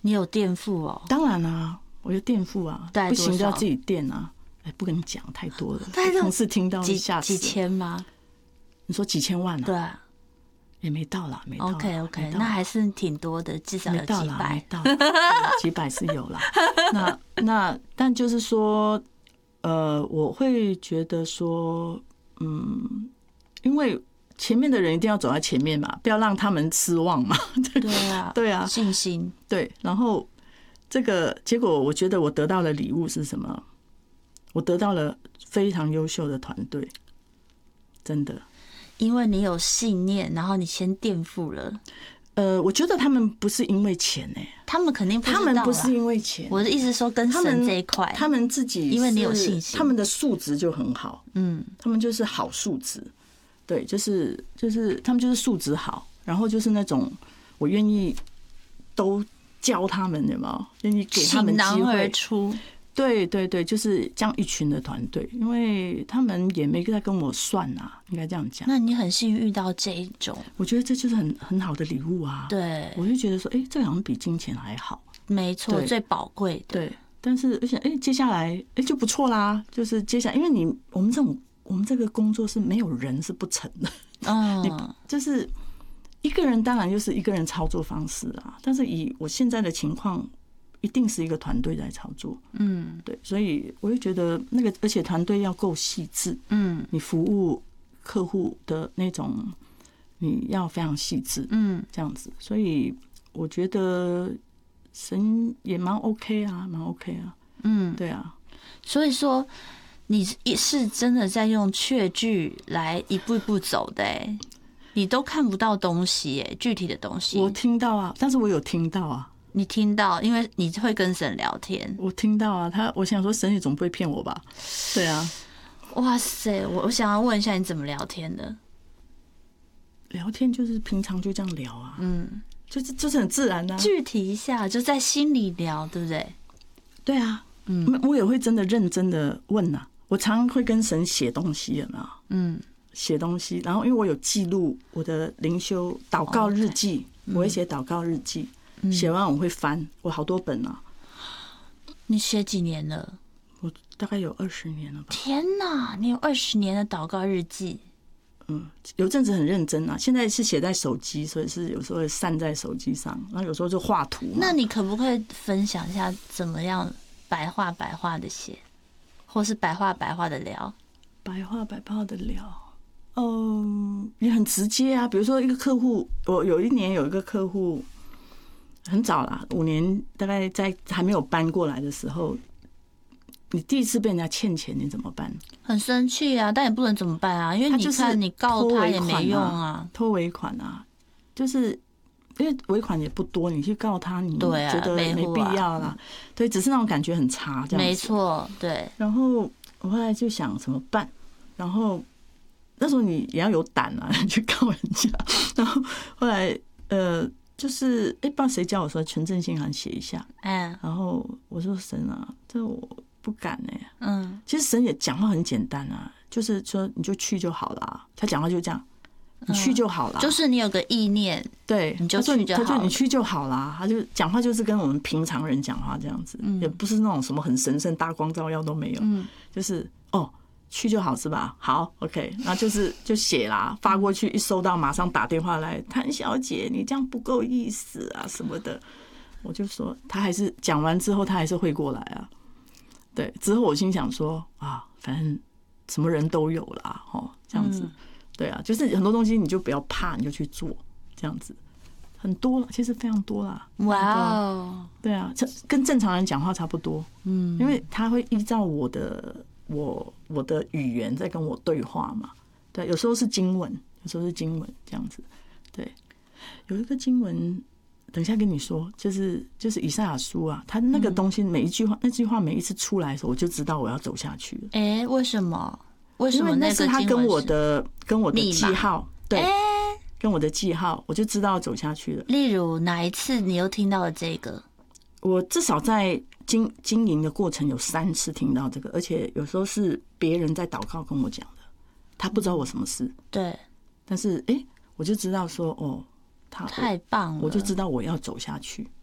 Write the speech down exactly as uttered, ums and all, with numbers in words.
你有垫付哦？ 当然啊，我就垫付啊，不行就要自己垫啊。哎，不跟你讲太多了，同事听到会吓死。 几千吗？ 你说几千万啊？ 对啊， 也没到啦，没到。 OK OK， 那还是挺多的，至少有几百。 没到啦，没到，几百是有啦。那那但就是说，呃，我会觉得说，嗯，因为前面的人一定要走在前面嘛，不要让他们失望嘛。 对啊， 对啊， 信心。 对，然后这个结果，我觉得我得到的礼物是什么？我得到了非常优秀的团队，真的。 因为你有信念，然后你先垫付了。 呃，我觉得他们不是因为钱呢、欸， 他们肯定不知道， 他们不是因为钱。 我的意思是说，跟神这一块， 他们自己因为你有信心， 他们的素质就很好， 嗯， 他们就是好素质，对，就是就是他们就是素质好，然后就是那种我愿意都教他们，有没有？愿意给他们机会， 倾囊而出。 对对对，就是这样一群的团队，因为他们也没在跟我算啊，应该这样讲。 那你很幸运遇到这一种， 我觉得这就是很很好的礼物啊。 对， 我就觉得说，哎、欸，这好像比金钱还好。 没错，最宝贵的。 对，但是而且，哎、欸，接下来，哎、欸，就不错啦。就是接下来，因为你我们这种我们这个工作是没有人是不成的，嗯，你就是一个人，当然就是一个人操作方式啊。但是以我现在的情况，一定是一个团队在操作，嗯，对，所以我就觉得那个，而且团队要够细致，嗯，你服务客户的那种，你要非常细致，嗯，这样子，所以我觉得神也蛮 OK 啊，蛮 OK 啊，嗯，对啊， 所以说你是真的在用确据来一步一步走的、欸，你都看不到东西、欸，具体的东西， 我听到啊，但是我有听到啊。 你听到，因为你会跟神聊天。 我听到啊，他我想说神也总不会骗我吧？对啊。 哇塞，我我想要问一下，你怎么聊天的？ 聊天就是平常就这样聊啊，嗯，就是就是很自然啊。 具体一下，就在心里聊，对不对？ 对啊，嗯，我也会真的认真的问啊。我常常会跟神写东西，有没有？嗯，写东西，然后因为我有记录我的灵修祷告日记，我会写祷告日记。写完我会翻，我好多本啊。 你写几年了？ 我大概有二十年了吧。 天哪，你有二十年的祷告日记。 嗯，有阵子很认真啊，现在是写在手机，所以是有时候会散在手机上，然后有时候就画图。 那你可不可以分享一下怎么样白话白话的写，或是白话白话的聊？ 白话白话的聊，嗯，也很直接啊。比如说一个客户，我有一年有一个客户。很早啦，五年大概在还没有搬过来的时候，你第一次被人家欠钱，你怎么办？ 很生气啊，但也不能怎么办啊，因为你看你告他也没用啊， 拖尾款啊，就是因为尾款也不多，你去告他，你觉得没必要啦。对，只是那种感觉很差，这样子。 没错，对。 然后我后来就想怎么办，然后那时候你也要有胆啊，去告人家。然后后来呃。就是哎，不知道谁教我说纯正信函写一下，嗯，然后我说神啊，这我不敢哎、欸，嗯，其实神也讲话很简单啊，就是说你就去就好了，他讲话就这样，你去就好了、嗯， 就是你有个意念， 对， 你就去就好了， 他就你去就好了，他就讲话就是跟我们平常人讲话这样子，嗯，也不是那种什么很神圣大光照耀都没有，嗯，就是哦。去就好是吧？好 ，OK， 那就是就写啦，发过去，一收到马上打电话来，谭小姐，你这样不够意思啊什么的。我就说，他还是讲完之后，他还是会过来啊。对，之后我心想说啊，反正什么人都有啦，哦，这样子，对啊，就是很多东西你就不要怕，你就去做，这样子很多了，其实非常多啦。 哇哦， 对啊，跟正常人讲话差不多，嗯，因为他会依照我的。我我的语言在跟我对话嘛，对，有时候是经文，有时候是经文这样子，对，有一个经文，等一下跟你说，就是就是以赛亚书啊，他那个东西每一句话，那句话每一次出来的时候，我就知道我要走下去了。 哎、欸，为什么？为什么那个经文是？因为那是他跟我的跟我的记号，对，欸、跟我的记号，我就知道走下去了。 例如哪一次你又听到了这个？ 我至少在经经营的过程有三次听到这个，而且有时候是别人在祷告跟我讲的，他不知道我什么事， 对， 但是哎、欸，我就知道说哦，他太棒了， 我就知道我要走下去，